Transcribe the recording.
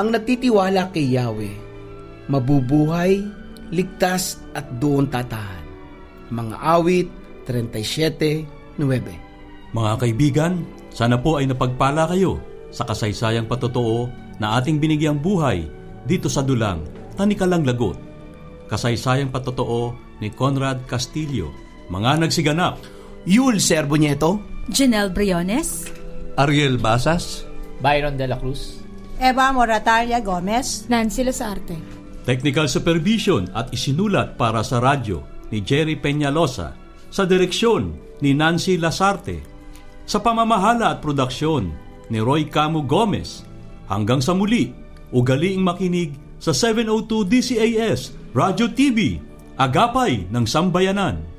Ang nagtitiwala kay Yahweh, mabubuhay, ligtas at doon tatahan. Mga awit 37:9. Mga kaibigan, sana po ay napagpala kayo sa kasaysayang patotoo na ating binigyang buhay dito sa dulang Tanikalang Lagot. Kasaysayang patotoo ni Conrad Castillo. Mga nagsiganap: Yul Serbo Nieto, Janelle Briones, Ariel Basas, Byron de la Cruz, Eva Morataria Gomez, Nancy Lazarte. Technical supervision at isinulat para sa radyo ni Jerry Peñalosa. Sa direksyon ni Nancy Lazarte. Sa pamamahala at produksyon ni Roy Camo Gomez. Hanggang sa muli, ugaliing makinig sa 702 DCAS Radio TV, Agapay ng Sambayanan.